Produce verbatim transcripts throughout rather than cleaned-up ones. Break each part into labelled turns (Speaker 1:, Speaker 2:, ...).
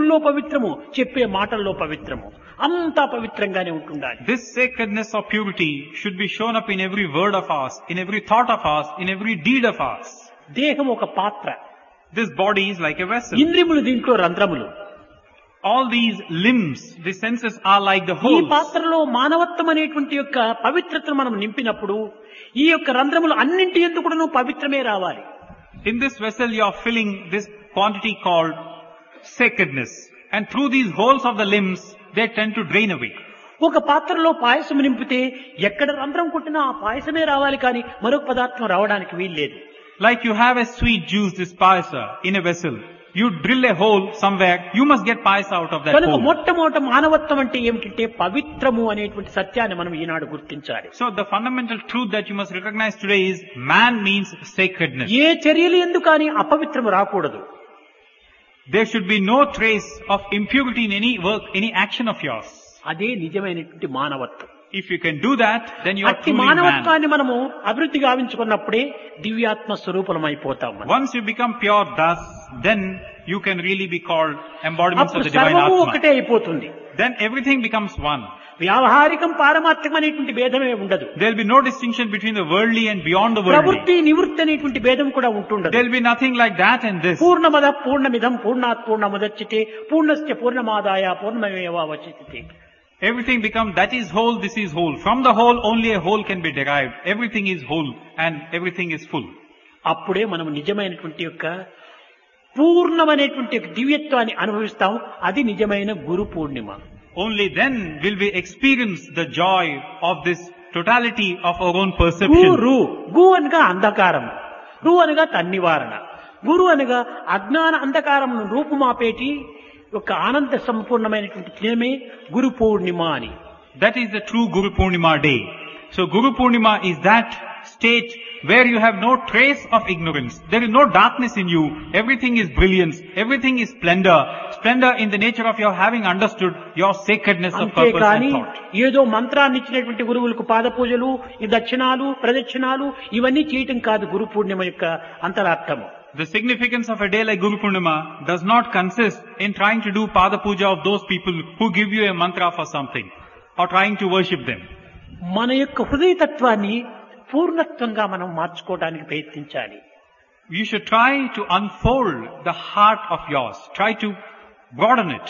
Speaker 1: చూపుల్లో పవిత్రము, చెప్పే మాటల్లో పవిత్రము, అంతా పవిత్రంగానే ఉంటుండాలి.
Speaker 2: This sacredness of purity should be shown up in every word of ours, in every thought of ours, in every deed of ours.
Speaker 1: దేహం ఒక పాత్ర,
Speaker 2: This body is like a vessel.
Speaker 1: ఇంద్రియములు దీంట్లో రంధ్రములు.
Speaker 2: All these limbs, the senses are like the
Speaker 1: ఈ
Speaker 2: holes.
Speaker 1: పాత్రలో మానవత్వం అనేటువంటి యొక్క పవిత్రతను మనం నింపినప్పుడు ఈ యొక్క రంధ్రములు అన్నింటి ఎందుకు కూడాను పవిత్రమే రావాలి.
Speaker 2: In this vessel you are filling this quantity called sacredness. And through these holes of the limbs, they tend to drain away.
Speaker 1: ఒక పాత్రలో పాయసం నింపితే ఎక్కడ రంధ్రం కొట్టినా ఆ పాయసమే రావాలి, కానీ మరొక పదార్థం రావడానికి వీల్లేదు.
Speaker 2: Like you have a sweet juice, this payasa, in a vessel. You drill a hole somewhere, you must get payasa out of that
Speaker 1: కనుక
Speaker 2: hole.
Speaker 1: మొట్టమొదట మానవత్వం అంటే ఏమిటంటే పవిత్రము అనేటువంటి సత్యాన్ని మనం ఈనాడు గుర్తించాలి.
Speaker 2: So the fundamental truth that you must recognize today is man means sacredness.
Speaker 1: ఏ చర్యలు ఎందుకు కానీ అపవిత్రము రాకూడదు.
Speaker 2: There should be no trace of impurity in any work, any action of yours.
Speaker 1: అదే నిజమైనటువంటి మానవత్వం.
Speaker 2: If you can do that, then you are
Speaker 1: అట్టి
Speaker 2: truly man.
Speaker 1: మానవత్వాన్ని మనము అభివృద్ధి గావించుకున్నప్పుడే దివ్యాత్మ స్వరూపం అయిపోతాం మనం.
Speaker 2: Once you become pure thus, then you can really be called embodiments of
Speaker 1: అప్పుడు
Speaker 2: the divine
Speaker 1: సర్వము
Speaker 2: Atma.
Speaker 1: ఒకటే అయిపోతుంది.
Speaker 2: Then everything becomes one.
Speaker 1: వ్యావహారికం పారమార్థికం అనేటువంటి భేదమే ఉండదు.
Speaker 2: There will be no distinction between the worldly and beyond the worldly.
Speaker 1: ప్రవృత్తి నివృత్తి అనేటువంటి భేదం కూడా ఉంటుండదు.
Speaker 2: There will be nothing like that and this.
Speaker 1: పూర్ణమద పూర్ణమిదం పూర్ణాత్ పూర్ణముదచ్యతే పూర్ణస్య పూర్ణమాదాయ పూర్ణమేవావశిష్యతే.
Speaker 2: Everything becomes, that is whole, this is whole. From the whole, only a whole can be derived. Everything is whole and everything is full.
Speaker 1: అప్పుడే మనం నిజమైనటువంటి యొక్క పూర్ణమైనటువంటి యొక్క దివ్యత్వాన్ని అనుభవిస్తాం. అది నిజమైన Guru Purnima.
Speaker 2: Only then will we experience the joy of this totality of our own
Speaker 1: గు
Speaker 2: perception.
Speaker 1: రు గు అనగా అంధకారం, రు అనగా తన్నివారణ, గురు అనగా అజ్ఞాన అంధకారం రూపుమాపేటి ఒక ఆనంద సంపూర్ణమైనటువంటి దినమే గురు పూర్ణిమ అని.
Speaker 2: That is the true Guru Purnima day. So Guru Purnima is that state where you have no trace of ignorance. There is no darkness in you. Everything is brilliance. Everything is splendor. Splendor in the nature of your having understood your sacredness of purpose
Speaker 1: అంతేకాని
Speaker 2: and thought.
Speaker 1: ఏదో మంత్రాన్ని ఇచ్చినటువంటి గురువులకు పాద పూజలు, ఈ దక్షిణాలు, ప్రదక్షిణాలు ఇవన్నీ చేయటం కాదు గురు పూర్ణిమ యొక్క అంతరార్థము.
Speaker 2: The significance of a day like Guru Purnima does not consist in trying to do Pada Puja of those people who give you a mantra for something or trying to worship them.
Speaker 1: మన యొక్క హృదయతత్వాన్ని పూర్ణత్వంగా మనం మార్చుకోవడానికి ప్రయత్నించాలి.
Speaker 2: You should try to unfold the heart of yours. Try to broaden it.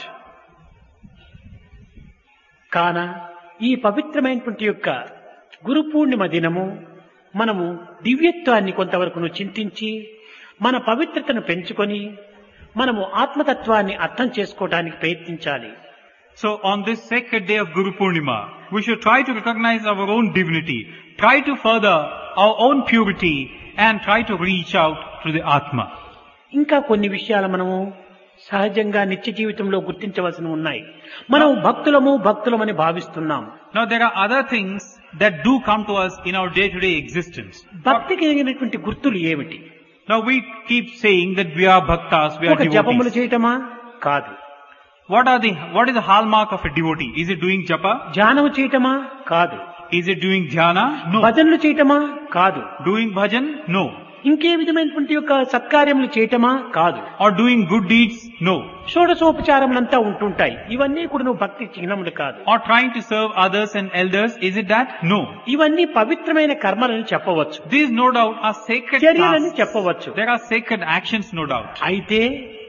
Speaker 1: కాన ఈ పవిత్రమైనటువంటి యొక్క గురు పూర్ణిమ దినము మనము దివ్యత్వాన్ని కొంతవరకు చింతించి మన పవిత్రతను పెంచుకొని మనము ఆత్మతత్వాన్ని అర్థం చేసుకోవడానికి ప్రయత్నించాలి.
Speaker 2: So on this sacred day of Guru Purnima, we should try to recognize our own divinity, try to further our own purity and try to reach out to the Atma.
Speaker 1: ఇంకా కొన్ని విషయాలు మనము సహజంగా నిత్య జీవితంలో గుర్తించవలసి ఉన్నాయి. మనం భక్తులము భక్తులమని భావిస్తున్నాం.
Speaker 2: Now there are other things that do come to us in our day-to-day existence.
Speaker 1: భక్తికి కలిగినటువంటి గుర్తులు ఏమిటి?
Speaker 2: Now we keep saying that we are bhaktas, we are
Speaker 1: ఒక జపములు
Speaker 2: devotees.
Speaker 1: చేయటమా? కాదు.
Speaker 2: What are the, what is the hallmark of a devotee? Is it doing japa?
Speaker 1: ధ్యానము చేయటమా? కాదు.
Speaker 2: Is it doing dhyana? No.
Speaker 1: భజనలు చేయటమా? కాదు.
Speaker 2: Doing bhajan? No.
Speaker 1: ఇంకే విధమైనటువంటి యొక్క సత్కార్యములు చేయటమా? కాదు.
Speaker 2: Or doing good deeds? No.
Speaker 1: షోడశోపచారములంతా ఉంటుంటాయి. ఇవన్నీ కూడా నువ్వు భక్తి చిహ్నములు కాదు.
Speaker 2: Or trying to serve others and elders? Is it that? No.
Speaker 1: ఇవన్నీ పవిత్రమైన కర్మలని చెప్పవచ్చు.
Speaker 2: These no doubt are sacred
Speaker 1: చర్యలని
Speaker 2: tasks.
Speaker 1: చెప్పవచ్చు.
Speaker 2: There are sacred actions, no doubt.
Speaker 1: అయితే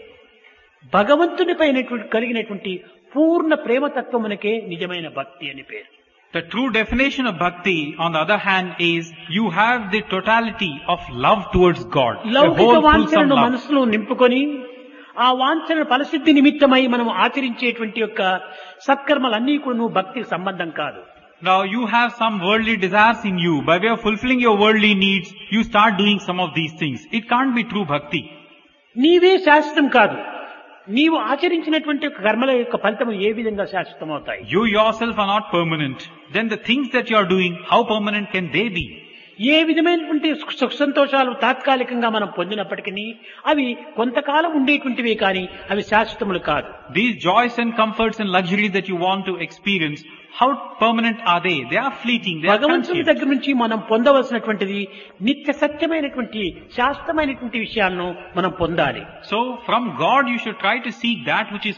Speaker 1: భగవంతుని పైన కలిగినటువంటి పూర్ణ ప్రేమతత్వమునకే నిజమైన భక్తి అని పేరు.
Speaker 2: The true definition of bhakti, on the other hand, is you have the totality of love towards God. The
Speaker 1: లౌకిక
Speaker 2: whole wholesome
Speaker 1: వాంఛనను
Speaker 2: love.
Speaker 1: మనసులో నింపుకొని ఆ వాంఛన ఫలసిద్ధి నిమిత్తమై మనం ఆచరించేటువంటి యొక్క సత్కర్మలన్నీ కూడా నువ్వు భక్తికి సంబంధం కాదు.
Speaker 2: Now you have some worldly desires in you. By way of fulfilling your worldly needs, you start doing some of these things. It can't be true bhakti.
Speaker 1: నీవే శాశ్వతం కాదు. నీవు ఆచరించినటువంటి కర్మల యొక్క ఫలితం ఏ విధంగా శాశ్వతం అవుతాయి?
Speaker 2: You yourself are not permanent. Then the things that you are doing, how permanent can they be?
Speaker 1: ఏ విధమైనటువంటి సుఖ సంతోషాలు తాత్కాలికంగా మనం పొందినప్పటికీ అవి కొంతకాలం ఉండేటువంటివే కానీ అవి శాశ్వతములు కాదు.
Speaker 2: These joys and comforts and luxuries that you want to experience, how permanent are they? They are fleeting. They are
Speaker 1: భగవంతుని
Speaker 2: transient.
Speaker 1: దగ్గర నుంచి మనం పొందవలసినటువంటిది నిత్య సత్యమైనటువంటి శాశ్వతమైనటువంటి విషయాలను మనం పొందాలి.
Speaker 2: So from God you should try to seek that which is